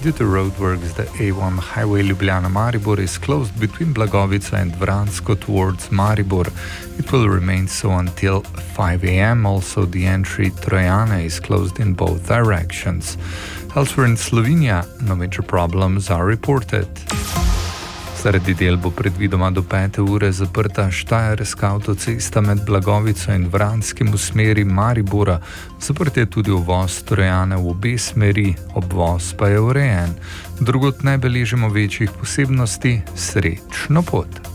Due to roadworks, the A1 highway Ljubljana-Maribor is closed between Blagovica and Vransko towards Maribor. It will remain so until 5 a.m. Also, the entry Trojane is closed in both directions. Elsewhere in Slovenia, no major problems are reported. Zaradi del bo predvidoma do 5. ure zaprta štajerska avtocesta med Blagovico in Vranskim v smeri Maribora. Zaprt je tudi uvoz Trojane v obe smeri, obvoz pa je urejen. Drugod ne beležimo večjih posebnosti. Srečno pot!